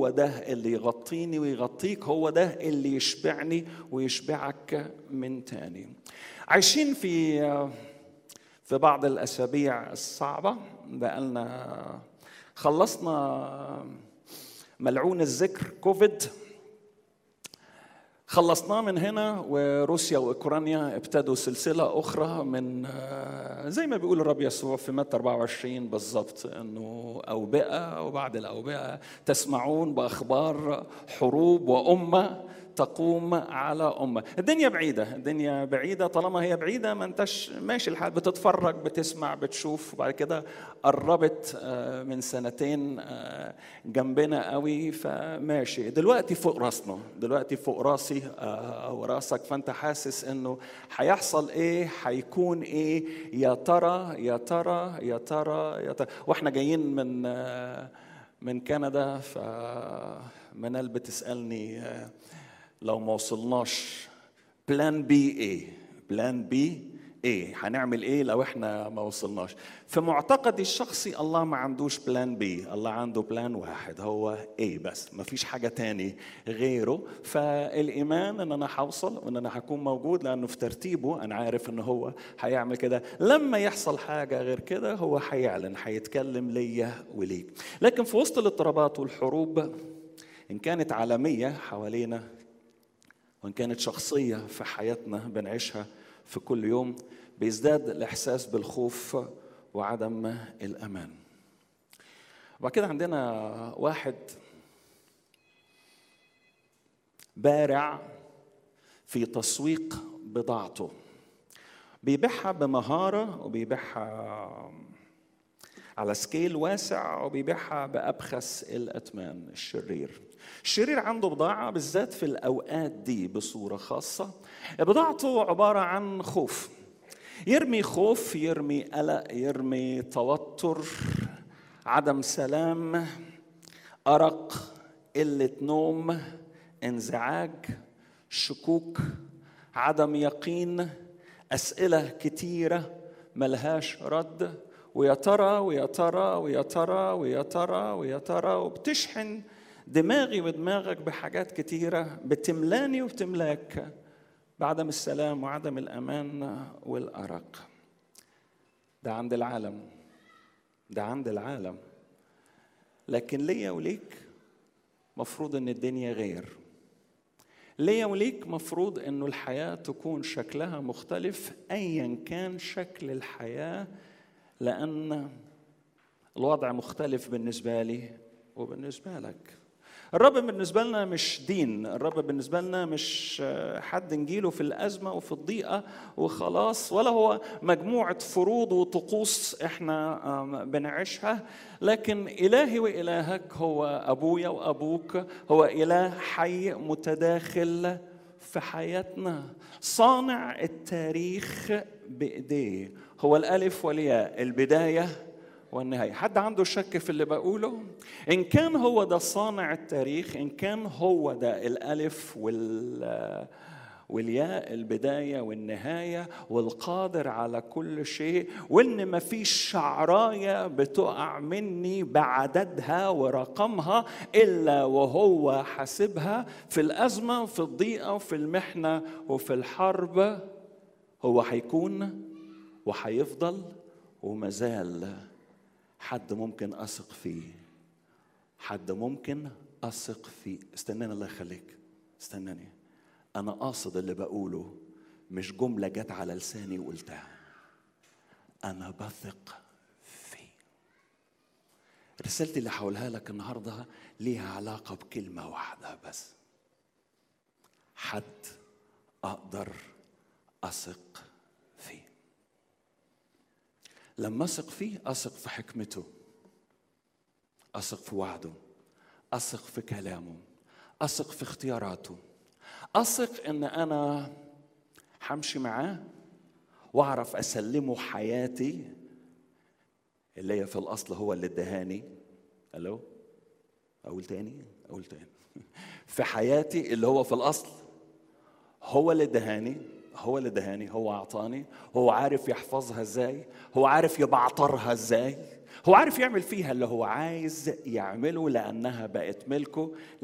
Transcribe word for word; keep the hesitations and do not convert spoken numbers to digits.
هو ده اللي يغطيني ويغطيك، هو ده اللي يشبعني ويشبعك من تاني. عايشين في في بعض الأسابيع الصعبة، بقالنا خلصنا ملعون الذكر كوفيد، خلصناه من هنا، وروسيا وأوكرانيا ابتدوا سلسلة أخرى من زي ما بيقول الرب يسوع في متى أربعة وعشرين بالضبط، أنه أوبئة وبعد الأوبئة تسمعون بأخبار حروب وأمة تقوم على أمة. الدنيا بعيدة، الدنيا بعيدة، طالما هي بعيدة ما انتش ماشي الحال، بتتفرج بتسمع بتشوف. وبعد كده قربت من سنتين جنبنا قوي فماشي، دلوقتي فوق راسنا، دلوقتي فوق راسي أو راسك، فانت حاسس انه هيحصل ايه، هيكون ايه، يا ترى يا ترى يا ترى يا ترى. واحنا جايين من من كندا، فمنال بتسألني لو ما وصلناش بلان بي ايه، بلان بي ايه، هنعمل ايه لو احنا ما وصلناش؟ في معتقدي الشخصي الله ما عندوش بلان بي، الله عنده بلان واحد هو ايه بس، ما فيش حاجة تاني غيره. فالايمان ان انا هوصل وان انا هكون موجود، لانه في ترتيبه انا عارف ان هو هيعمل كده. لما يحصل حاجة غير كده هو هيعلن، هيتكلم ليا وليك. لكن في وسط الاضطرابات والحروب، ان كانت عالمية حوالينا وإن كانت شخصية في حياتنا بنعيشها في كل يوم، بيزداد الإحساس بالخوف وعدم الأمان. وبعد كده عندنا واحد بارع في تسويق بضاعته، بيبيعها بمهارة وبيبيعها على سكيل واسع وبيبيعها بأبخس الأثمان. الشرير الشرير عنده بضاعة بالذات في الأوقات دي بصورة خاصة، بضاعته عبارة عن خوف، يرمي خوف، يرمي قلق، يرمي توتر، عدم سلام، أرق، قلة نوم، انزعاج، شكوك، عدم يقين، أسئلة كتيرة ملهاش رد، ويا ترى ويا ترى ويا ترى ويا ترى ويا ترى، وبتشحن دماغي ودماغك بحاجات كتيرة بتملاني وبتملاك بعدم السلام وعدم الأمان والأرق. ده عند العالم، ده عند العالم. لكن ليا وليك مفروض ان الدنيا غير. ليا وليك مفروض انه الحياة تكون شكلها مختلف ايا كان شكل الحياة، لأن الوضع مختلف بالنسبة لي وبالنسبة لك. الرب بالنسبة لنا مش دين، الرب بالنسبة لنا مش حد نجيله في الأزمة وفي الضيقة وخلاص، ولا هو مجموعة فروض وطقوس احنا بنعيشها. لكن إلهي وإلهك هو أبويا وأبوك، هو إله حي متداخل في حياتنا، صانع التاريخ بإيديه، هو الألف والياء، البداية والنهاية. حد عنده شك في اللي بقوله؟ إن كان هو ده صانع التاريخ، إن كان هو ده الألف وال والياء، البداية والنهاية، والقادر على كل شيء، وإن ما فيش شعراية بتقع مني بعددها ورقمها إلا وهو حاسبها، في الأزمة وفي الضيقة وفي المحنة وفي الحرب هو هيكون وهيفضل ومازال حد ممكن أثق فيه، حد ممكن أثق فيه. استناني الله يخليك، استناني، أنا قاصد اللي بقوله، مش جملة جت على لساني وقلتها، أنا بثق فيه. رسالتي اللي هقولها لك النهاردة ليها علاقة بكلمة واحدة بس، حد أقدر أثق فيه. لما أثق فيه أثق في حكمته، أثق في وعده، أثق في كلامه، أثق في اختياراته، أثق إن أنا همشي معاه وأعرف أسلمه حياتي اللي هي في الأصل هو اللي ادهاني. ألو أقول تاني أقول تاني في حياتي اللي هو في الأصل هو اللي ادهاني، هو اللي دهاني، هو أعطاني، هو عارف يحفظها إزاي، هو عارف يبعترها إزاي، هو عارف يعمل فيها اللي هو عايز يعمله لأنها بقت ملكه.